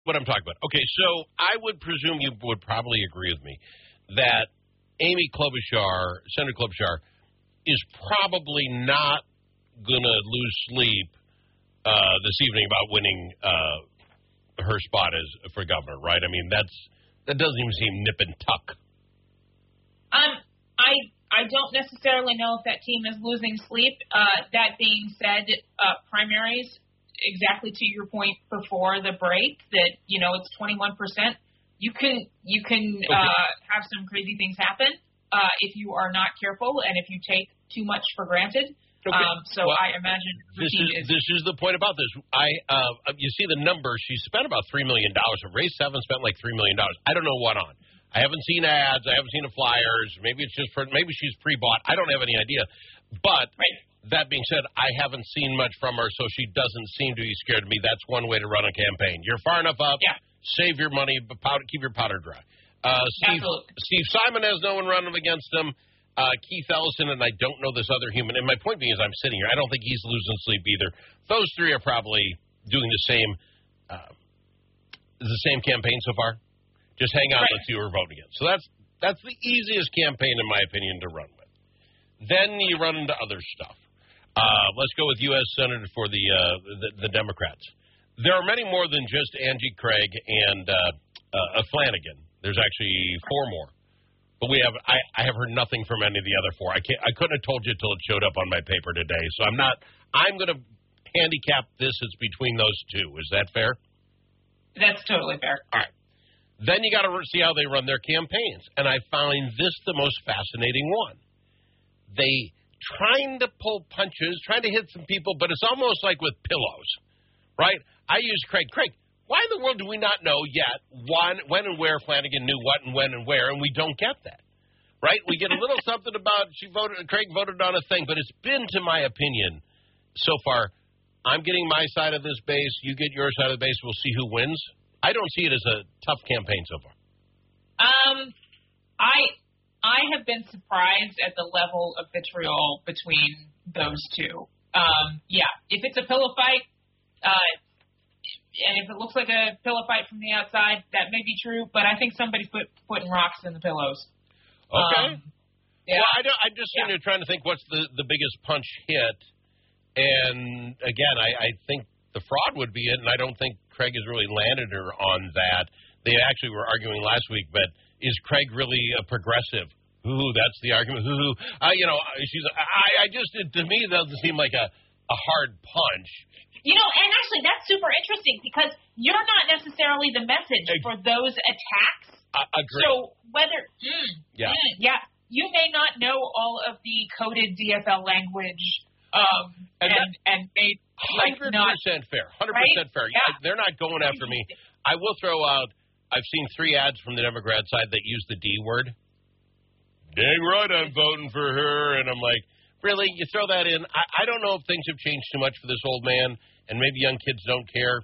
what I'm talking about. Okay, so I would presume you would probably agree with me that Amy Klobuchar, Senator Klobuchar, is probably not going to lose sleep this evening about winning her spot as for governor, right? I mean, that doesn't even seem nip and tuck. I don't necessarily know if that team is losing sleep. That being said, primaries, exactly to your point before the break, that it's 21%. You can have some crazy things happen if you are not careful and if you take too much for granted. Okay. I imagine this is the point about this. You see the number. She spent about $3 million. Race 7 spent like $3 million. I don't know what on. I haven't seen ads. I haven't seen the flyers. Maybe it's just maybe she's pre-bought. I don't have any idea. But That being said, I haven't seen much from her, so she doesn't seem to be scared of me. That's one way to run a campaign. You're far enough up. Yeah. Save your money, but keep your powder dry. Steve Simon has no one running against him. Keith Ellison, and I don't know this other human. And my point being is I'm sitting here. I don't think he's losing sleep either. Those three are probably doing the same campaign so far. Just hang out and let's see who we're voting against. So that's the easiest campaign, in my opinion, to run with. Then you run into other stuff. Let's go with U.S. Senator for the Democrats. There are many more than just Angie Craig and Flanagan. There's actually 4 more. But I have heard nothing from any of the other 4. I couldn't have told you till it showed up on my paper today. So I'm going to handicap this as between those 2. Is that fair? That's totally fair. All right. Then you got to see how they run their campaigns. And I find this the most fascinating one. They trying to pull punches, trying to hit some people, but it's almost like with pillows, right? I use Craig. Craig, why in the world do we not know yet when and where Flanagan knew what and when and where, and we don't get that, right? We get a little something about Craig voted on a thing, but it's been, to my opinion, so far, I'm getting my side of this base, you get your side of the base, we'll see who wins. I don't see it as a tough campaign so far. I have been surprised at the level of vitriol between those 2. If it's a pillow fight, and if it looks like a pillow fight from the outside, that may be true, but I think somebody's putting rocks in the pillows. Okay. Well, I'm just sitting here trying to think what's the biggest punch hit, and again, I think the fraud would be it, and I don't think Craig has really landed her on that. They actually were arguing last week, but is Craig really a progressive? That's the argument. She's. To me, it doesn't seem like a hard punch. And actually, that's super interesting because you're not necessarily the message for those attacks. Agreed. So whether, you may not know all of the coded DFL language, and may 100% fair. 100% fair. Yeah. They're not going after me. I will throw out. I've seen 3 ads from the Democrat side that use the D word. Dang right, I'm voting for her, and I'm like, really? You throw that in? I don't know if things have changed too much for this old man, and maybe young kids don't care.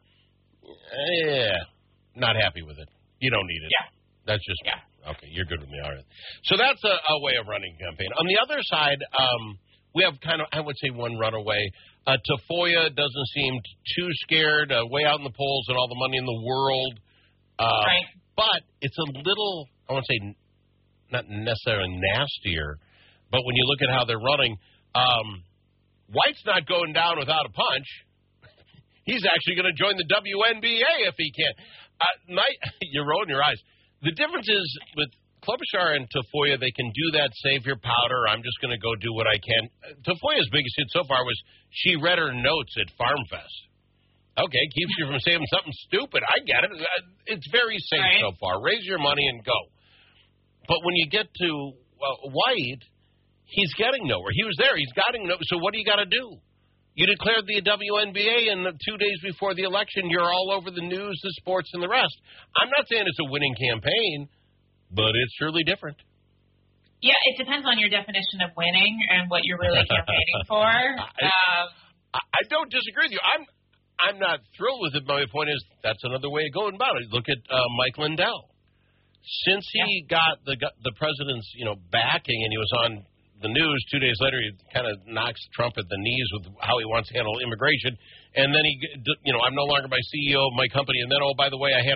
Not happy with it. You don't need it. Yeah. That's just okay. You're good with me. All right. So that's a way of running a campaign. On the other side, we have kind of, I would say, one runaway. Tafoya doesn't seem too scared, way out in the polls and all the money in the world. Right. But it's a little, I want to say, not necessarily nastier, but when you look at how they're running, White's not going down without a punch. He's actually going to join the WNBA if he can. You're rolling your eyes. The difference is with Klobuchar and Tafoya, they can do that, save your powder, I'm just going to go do what I can. Tafoya's biggest hit so far was she read her notes at Farm Fest. Okay, keeps you from saying something stupid. I get it. It's very safe so far. Raise your money and go. But when you get to White, he's getting nowhere. He was there. He's getting nowhere. So what do you got to do? You declared the WNBA, and 2 days before the election, you're all over the news, the sports, and the rest. I'm not saying it's a winning campaign, but it's surely different. Yeah, it depends on your definition of winning and what you're really campaigning for. I don't disagree with you. I'm not thrilled with it, but my point is that's another way of going about it. Look at Mike Lindell. Since he got the president's backing and he was on the news 2 days later, he kind of knocks Trump at the knees with how he wants to handle immigration, and then I'm no longer my CEO of my company, and then, oh, by the way, I had